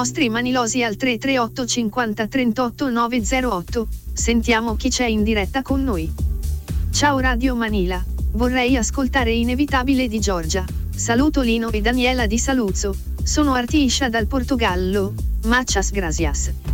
nostri manilosi al 338 50 38 908. Sentiamo chi c'è in diretta con noi. Ciao Radio Manila, vorrei ascoltare Inevitabile di Giorgia. Saluto Lino e Daniela di Saluzzo. Sono Artiscia dal Portogallo. Muchas gracias.